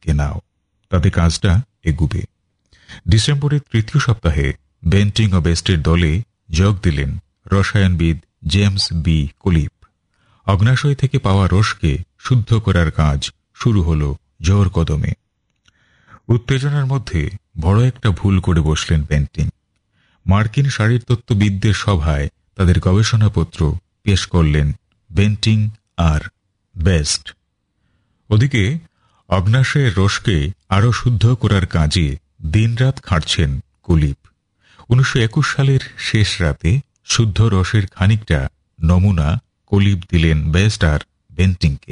দিকে নাও, তাতে কাজটা এগুবে। ডিসেম্বরের তৃতীয় সপ্তাহে বেন্টিং ও বেস্টের দলে যোগ দিলেন রসায়নবিদ জেমস বি কুলিপ। অগ্নাশয় থেকে পাওয়া রসকে শুদ্ধ করার কাজ শুরু হলো জোর কদমে। উত্তেজনার মধ্যে বড় একটা ভুল করে বসলেন বেন্টিং। মার্কিন শারীরতত্ত্ববিদদের সভায় তাদের গবেষণাপত্র পেশ করলেন বেন্টিং আর বেস্ট। ওদিকে অগ্নাশয়ের রসকে আরও শুদ্ধ করার কাজে দিনরাত খাটছেন কুলিপ। 1921 সালের শেষ রাতে শুদ্ধ রসের খানিকটা নমুনা কুলিপ দিলেন বেস্ট আর বেন্টিংকে।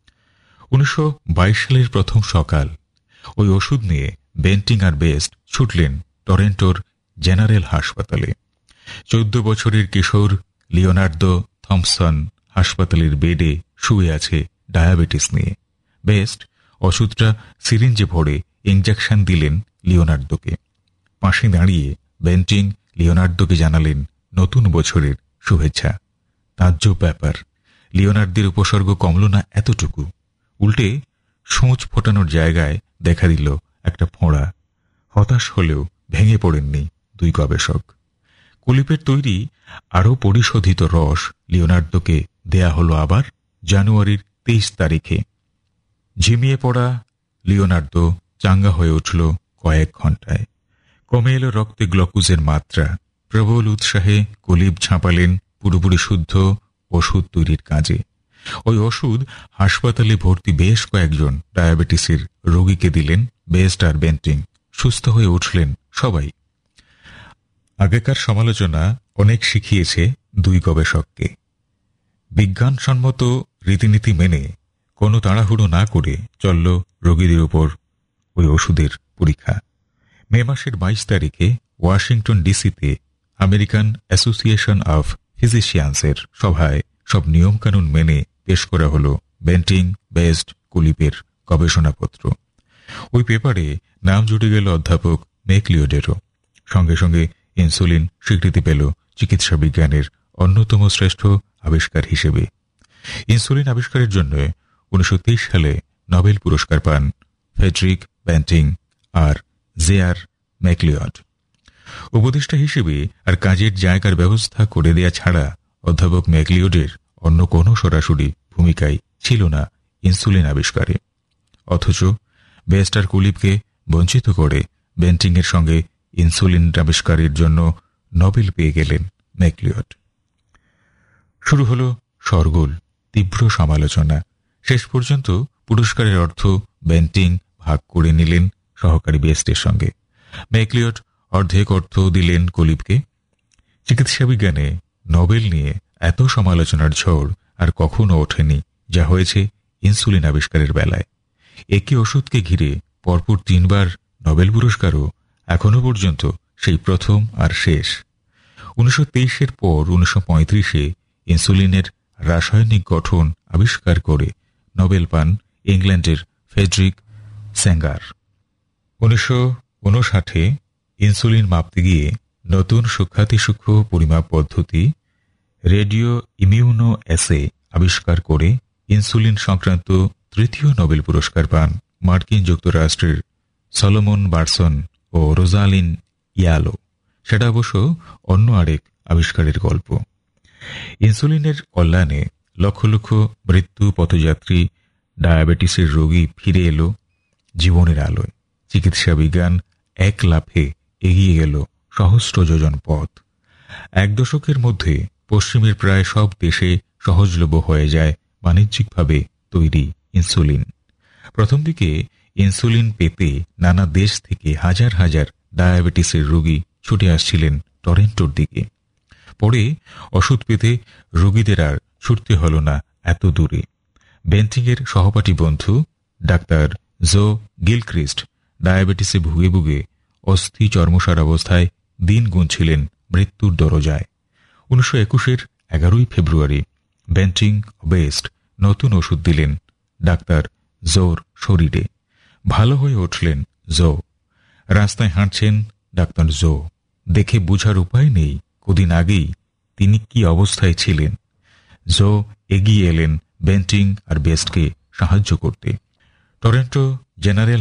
1922 সালের প্রথম সকাল। ওই ওষুধ নিয়ে বেন্টিং আর বেস্ট ছুটলেন টরেন্টোর জেনারেল হাসপাতালে। 14 বছরের কিশোর লিওনার্দো থমসন হাসপাতালের বেডে শুয়ে আছে ডায়াবেটিস নিয়ে। বেস্ট ওষুধটা সিরিঞ্জে ভরে ইঞ্জেকশন দিলেন লিওনার্দোকে। পাশে দাঁড়িয়ে বেন্টিং লিওনার্দোকে জানালেন নতুন বছরের শুভেচ্ছা। তাজ্জব ব্যাপার, লিওনার্দের উপসর্গ কমল না এতটুকু, উল্টে সূঁচ ফোটানোর জায়গায় দেখা দিল একটা ফোঁড়া। হতাশ হলেও ভেঙে পড়েননি দুই গবেষক। কুলিপের তৈরি আরও পরিশোধিত রস লিওনার্দোকে দেয়া হলো আবার জানুয়ারির 23 তারিখে। ঝিমিয়ে পড়া লিওনার্দো চাঙ্গা হয়ে উঠল কয়েক ঘন্টায়। কমে এলো রক্তে গ্লুকোজের মাত্রা। প্রবল উৎসাহে কুলিপ ঝাঁপালেন পুরোপুরি শুদ্ধ ওষুধ তৈরির কাজে। ওই ওষুধ হাসপাতালে ভর্তি বেশ কয়েকজন ডায়াবেটিসের রোগীকে দিলেন বেস্ট আর বেন্টিং। সুস্থ হয়ে উঠলেন সবাই। আগেকার সমালোচনা অনেক শিখিয়েছে দুই গবেষককে। বিজ্ঞানসম্মত রীতিনীতি মেনে কোনো তাড়াহুড়ো না করে চলল রোগীদের উপর ওই ওষুধের পরীক্ষা। মে মাসের 22 তারিখে ওয়াশিংটন ডিসিতে আমেরিকান অ্যাসোসিয়েশন অফ ফিজিশিয়ানসের সভায় সব নিয়মকানুন মেনে পেশ করা হল বেন্টিং বেস্ট কুলিপের গবেষণাপত্র। ওই পেপারে নাম জুড়ে গেল অধ্যাপক ম্যাকলিওডেরও। সঙ্গে সঙ্গে ইনসুলিন স্বীকৃতি পেল চিকিৎসা বিজ্ঞানের অন্যতম শ্রেষ্ঠ আবিষ্কার হিসেবে। ইনসুলিন আবিষ্কারের জন্য 1923 সালে নোবেল পুরস্কার পান ফ্রেডরিক বেন্টিং আর জে.আর. ম্যাকলিওড। উপদেষ্টা হিসেবে আর কাজের জায়গার ব্যবস্থা করে দেয়া ছাড়া অধ্যাপক ম্যাকলিওডের অন্য কোনো সরাসরি ভূমিকাই ছিল না ইনসুলিন আবিষ্কারে। অথচ বেস্ট আর কুলিপকে বঞ্চিত করে বেন্টিংয়ের সঙ্গে ইনসুলিন আবিষ্কারের জন্য নোবেল পেয়ে গেলেন ম্যাকলিওড। শুরু হলো শোরগোল, তীব্র সমালোচনা। শেষ পর্যন্ত পুরস্কারের অর্থ বেন্টিং ভাগ করে নিলেন সহকারী বেস্টের সঙ্গে। ম্যাকলিওড অর্ধেক অর্থ দিলেন কুলিপকে। চিকিৎসা বিজ্ঞানে নোবেল নিয়ে এত সমালোচনার ঝড় আর কখনো ওঠেনি যা হয়েছে ইনসুলিন আবিষ্কারের বেলায়। একই ওষুধকে ঘিরে পরপর 3 বার নোবেল পুরস্কারও এখনো পর্যন্ত সেই প্রথম আর শেষ। 1923-এর পর 1935-এ ইনসুলিনের রাসায়নিক গঠন আবিষ্কার করে নোবেল পান ইংল্যান্ডের ফ্রেডরিক স্যাঙ্গার। 1959-এ ইনসুলিন মাপতে গিয়ে নতুন সূক্ষ্মাতিসূক্ষ্ম পরিমাপ পদ্ধতি রেডিও ইমিউনো অ্যাসে আবিষ্কার করে ইনসুলিন সংক্রান্ত তৃতীয় নোবেল পুরস্কার পান মার্কিন যুক্তরাষ্ট্রের সলোমন বার্সন ও রোজালিন ইয়ালো। সেটা অবশ্য অন্য আরেক আবিষ্কারের গল্প। ইনসুলিনের কল্যাণে লক্ষ লক্ষ মৃত্যু পথযাত্রী ডায়াবেটিসের রোগী ফিরে এলো জীবনের আলোয়। চিকিৎসা বিজ্ঞান এক লাফে এগিয়ে গেল সহস্র যোজন পথ। 1 দশকের মধ্যে পশ্চিমের প্রায় সব দেশে সহজলভ্য হয়ে যায় বাণিজ্যিকভাবে তৈরি ইনসুলিন। প্রথম দিকে ইনসুলিন পেতে নানা দেশ থেকে হাজার হাজার ডায়াবেটিসের রোগী ছুটে আসছিলেন টরেন্টোর দিকে। পরে ওষুধ পেতে রোগীদের আর ছুটতে হল না এত দূরে। বেন্টিংয়ের সহপাঠী বন্ধু ডাক্তার জো গিলক্রিস্ট ডায়াবেটিসে ভুগে ভুগে অস্থি চর্মসার অবস্থায় দিন গুনছিলেন মৃত্যুর দরজায়। 1921-এর 11 ফেব্রুয়ারি বেন্টিং ও বেস্ট নতুন ওষুধ দিলেন ডাক্তার জোর শরীরে। ভালো হয়ে উঠলেন জো। রাস্তায় হাঁটছেন ডাক্তার জো। দেখে বোঝার উপায় নেই কদিন আগেই তিনি কি অবস্থায় ছিলেন। জো এগিয়ে এলেন বেন্টিং আর বেস্টকে সাহায্য করতে। Toronto general